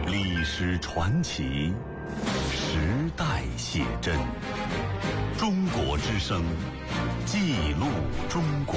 历史传奇，时代写真。中国之声，记录中国。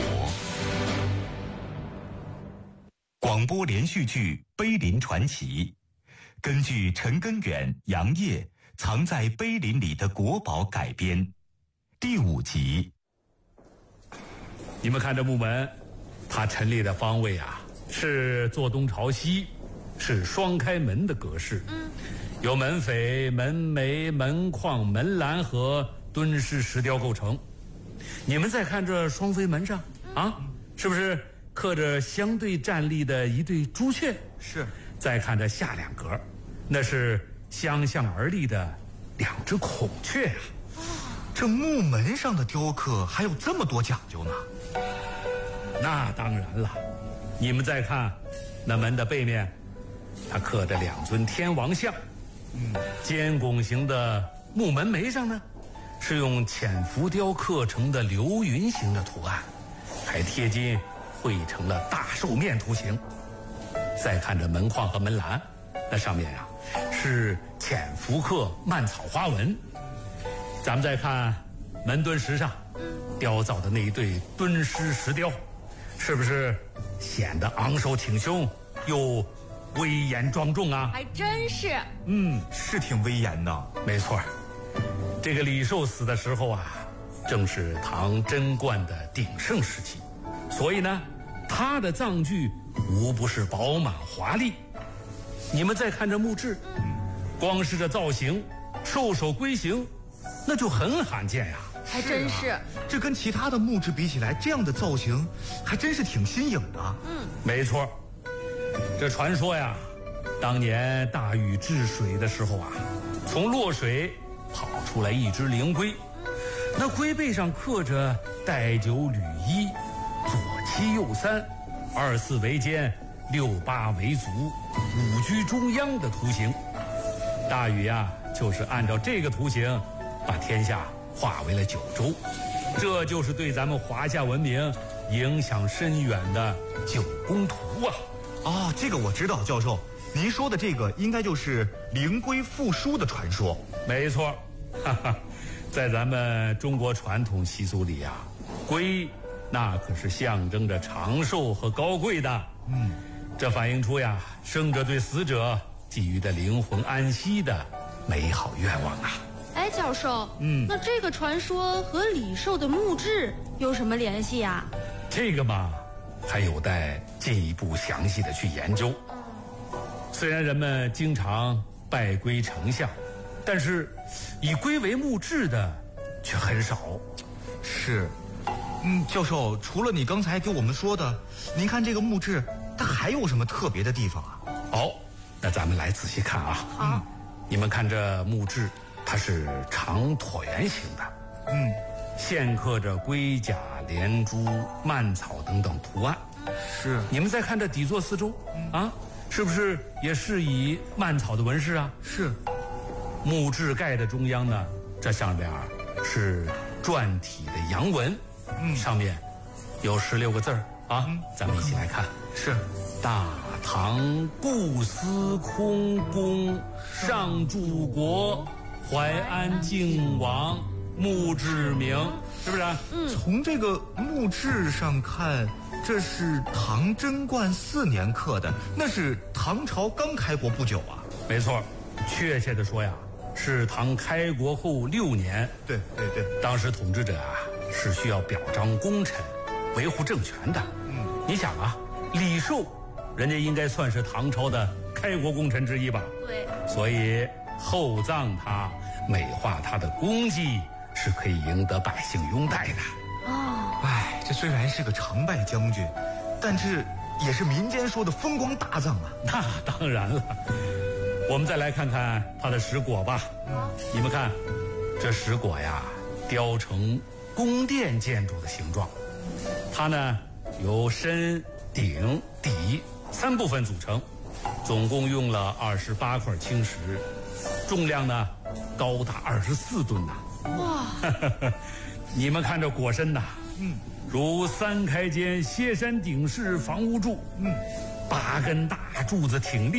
广播连续剧《碑林传奇》，根据陈根远、杨业藏在碑林里的国宝改编，第5集。 你们看这木门，它陈列的方位啊，是坐东朝西，是双开门的格式。由门扉、门楣、门框、门栏和敦实石雕构成。你们再看这双飞门上啊，是不是刻着相对站立的一对朱雀？ 是。 再看这下2格，那是相向而立的2只孔雀呀。 这木门上的雕刻还有这么多讲究呢？ 那当然了，你们再看那门的背面，它刻着2尊天王像。尖拱形的木门楣上呢，是用浅浮雕刻成的流云形的图案，还贴金绘成了大兽面图形。再看这门框和门栏，那上面啊是浅浮刻蔓草花纹。咱们再看门墩石上雕造的那一对敦实石雕，是不是显得昂首挺胸又威严庄重啊？ 还真是。 是挺威严的。 没错，这个李寿死的时候啊，正是唐贞观的鼎盛时期，所以呢，他的葬具无不是饱满华丽。你们再看这墓志，光是这造型，兽首龟形，那就很罕见呀。 还真是。 这跟其他的墓志比起来，这样的造型还真是挺新颖的。 没错，这传说呀，当年大禹治水的时候啊，从洛水跑出来一只灵龟，那龟背上刻着戴九履一，左七右三，2四为肩，6八为足，5居中央的图形。大禹呀，就是按照这个图形把天下划为了9州，这就是对咱们华夏文明影响深远的9宫图啊。 这个我知道，教授，您说的这个应该就是灵龟复苏的传说。 没错，在咱们中国传统习俗里啊，龟那可是象征着长寿和高贵的。这反映出呀，生者对死者寄予的灵魂安息的美好愿望啊。 哎，教授，那这个传说和李寿的墓志有什么联系呀？ 这个嘛，还有待进一步详细的去研究。虽然人们经常拜龟成像，但是以龟为墓志的却很少。 是。教授，除了你刚才给我们说的，您看这个墓志它还有什么特别的地方啊？ 好，那咱们来仔细看啊。 好。 你们看这墓志，它是长椭圆形的。现刻着龟甲、连珠、蔓草等等图案。 是。 你们再看这底座四周，是不是也是以蔓草的纹饰啊？ 是。 墓志盖的中央呢，这上边是篆体的阳文，上面有16个字啊。咱们一起来看。 是。 大唐故司空宫，上柱国，淮安靖王墓志铭，是不是？ 从这个墓志上看，这是唐贞观4年刻的，那是唐朝刚开国不久啊。 没错，确切的说呀，是唐开国后6年。 对。 当时统治者啊是需要表彰功臣，维护政权的。你想啊，李寿人家应该算是唐朝的开国功臣之一吧？ 对。 所以厚葬他，美化他的功绩，是可以赢得百姓拥戴的。 这虽然是个常败将军，但是也是民间说的风光大葬啊。 那当然了。我们再来看看他的石椁吧。你们看，这石椁呀，雕成宫殿建筑的形状。它呢由身、顶、底3部分组成，总共用了28块青石，重量呢高达24吨呐。你们看这椁身呐，如3开间歇山顶式房屋柱，8根大柱子挺立。